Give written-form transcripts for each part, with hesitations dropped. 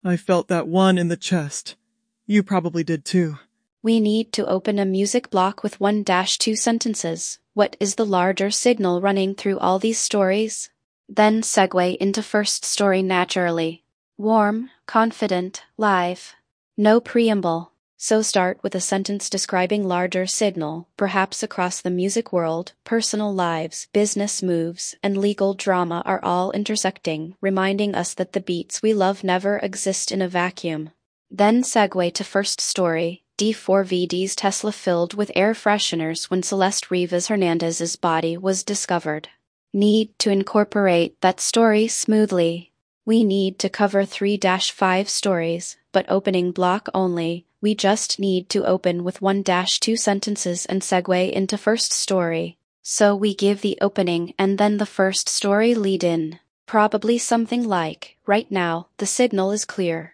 I felt that one in the chest. You probably did too. We need to open a music block with 1-2 sentences. What is the larger signal running through all these stories? Then segue into first story naturally. Warm, confident, live. No preamble. So start with a sentence describing larger signal, perhaps across the music world, personal lives, business moves, and legal drama are all intersecting, reminding us that the beats we love never exist in a vacuum. Then segue to first story. D4VD's Tesla filled with air fresheners when Celeste Rivas Hernandez's body was discovered. Need to incorporate that story smoothly. We need to cover 3-5 stories, but opening block only. We just need to open with 1-2 sentences and segue into first story. So we give the opening and then the first story lead in. Probably something like, right now, the signal is clear.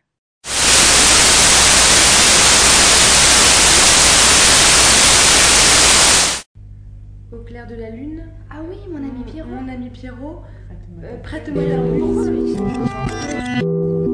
Au clair de la lune. Ah oui, mon ami Pierrot. Mon ami Pierrot. Prête-moi la louise.